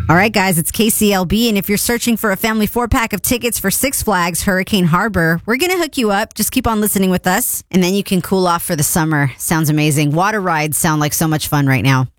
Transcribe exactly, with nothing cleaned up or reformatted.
All right, guys, it's K C L B, and if you're searching for a family four-pack of tickets for Six Flags Hurricane Harbor, we're going to hook you up. Just keep on listening with us, and then you can cool off for the summer. Sounds amazing. Water rides sound like so much fun right now.